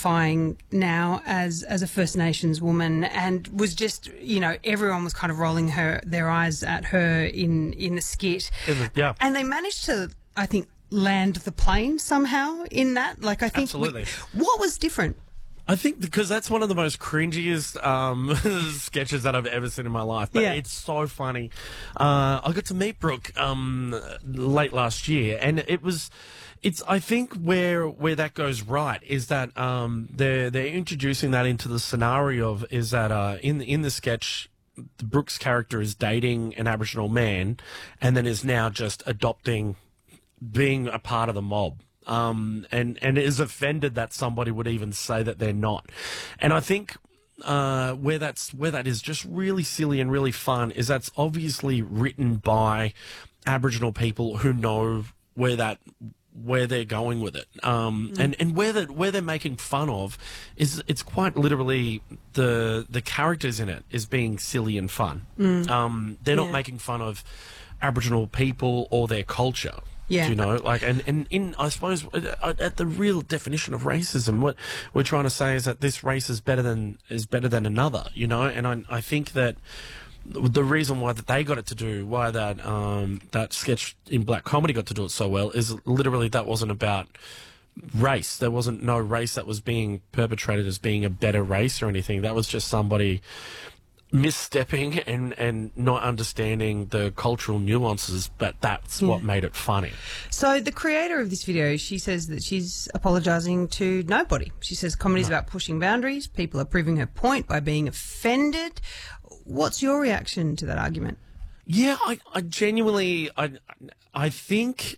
identifying now as a First Nations woman, and was just, everyone was kind of rolling their eyes at her in the skit. Yeah. And they managed to, I think, land the plane somehow in that. Like, I think... Absolutely. What was different? I think because that's one of the most cringiest sketches that I've ever seen in my life. But it's so funny. I got to meet Brooke late last year, and I think where that goes right is that they're introducing that into the scenario of is that in the sketch, Brooke's character is dating an Aboriginal man, and then is now just adopting being a part of the mob. And is offended that somebody would even say that they're not. And I think where that is just really silly and really fun is that's obviously written by Aboriginal people who know where they're going with it. And where they're making fun of is it's quite literally the characters in it is being silly and fun. They're not making fun of Aboriginal people or their culture. Yeah. And in, I suppose, at the real definition of racism, what we're trying to say is that this race is better than another, and I think that the reason why that they got it to do, why that sketch in Black Comedy got to do it so well is literally that wasn't about race. There wasn't no race that was being perpetrated as being a better race or anything. That was just somebody misstepping and not understanding the cultural nuances, but that's what made it funny. So the creator of this video, she says that she's apologising to nobody. She says comedy's about pushing boundaries. People are proving her point by being offended. What's your reaction to that argument? Yeah, I genuinely, I think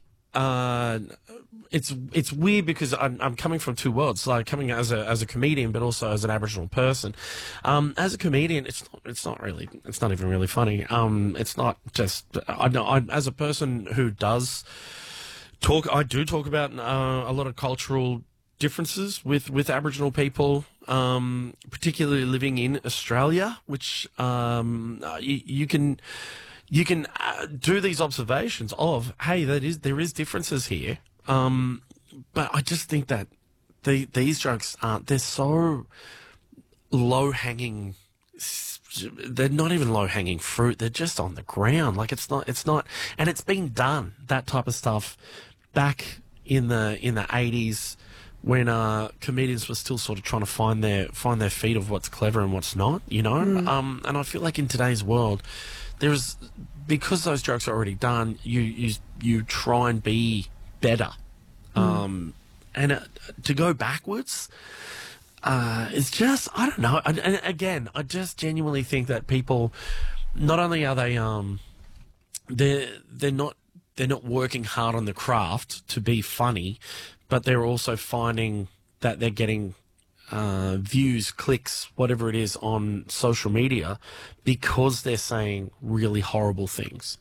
it's weird because I'm coming from two worlds, like coming as a comedian, but also as an Aboriginal person. As a comedian, it's not even really funny. It's not just as a person who does talk, I do talk about a lot of cultural differences with Aboriginal people, particularly living in Australia, which you can do these observations of, hey, there is differences here. But I just think that these jokes they're so low-hanging. They're not even low-hanging fruit. They're just on the ground. Like it's not, and it's been done, that type of stuff, back in the 80s when comedians were still sort of trying to find their feet of what's clever and what's not, and I feel like in today's world, because those jokes are already done, you try and be better, and to go backwards is just, I don't know. And again, I just genuinely think that people, not only are they they're not working hard on the craft to be funny, but they're also finding that they're getting views, clicks, whatever it is on social media because they're saying really horrible things.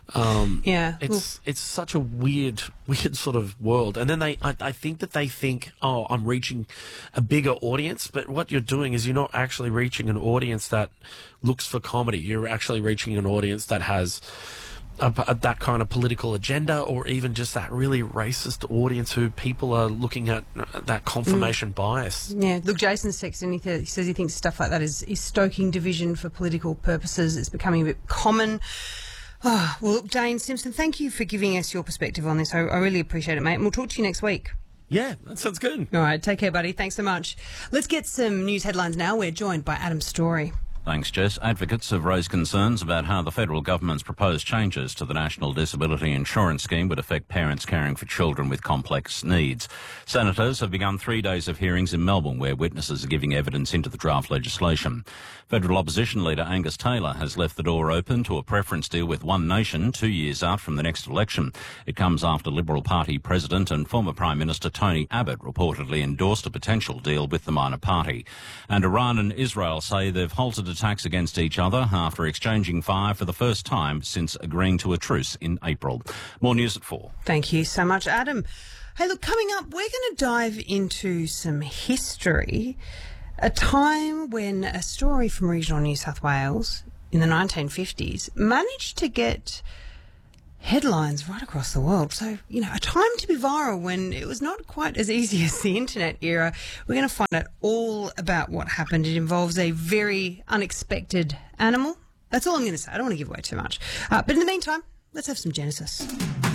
It's such a weird sort of world. And then I think that they think, oh, I'm reaching a bigger audience, but what you're doing is you're not actually reaching an audience that looks for comedy. You're actually reaching an audience that has that kind of political agenda, or even just that really racist audience who people are looking at that confirmation bias. Yeah, look, Jason's texting, he says he thinks stuff like that is stoking division for political purposes. It's becoming a bit common. Oh, well, look, Dane Simpson, thank you for giving us your perspective on this. I really appreciate it, mate. And we'll talk to you next week. Yeah, that sounds good. All right, take care, buddy. Thanks so much. Let's get some news headlines now. We're joined by Adam Story. Thanks, Jess. Advocates have raised concerns about how the federal government's proposed changes to the National Disability Insurance Scheme would affect parents caring for children with complex needs. Senators have begun 3 days of hearings in Melbourne where witnesses are giving evidence into the draft legislation. Federal opposition leader Angus Taylor has left the door open to a preference deal with One Nation 2 years out from the next election. It comes after Liberal Party President and former Prime Minister Tony Abbott reportedly endorsed a potential deal with the minor party. And Iran and Israel say they've halted attacks against each other after exchanging fire for the first time since agreeing to a truce in April. More news at 4. Thank you so much, Adam. Hey, look, coming up, we're going to dive into some history. A time when a story from regional New South Wales in the 1950s managed to get headlines right across the world. So, a time to be viral when it was not quite as easy as the internet era. We're going to find out all about what happened. It involves a very unexpected animal. That's all I'm going to say. I don't want to give away too much. But in the meantime, let's have some Genesis.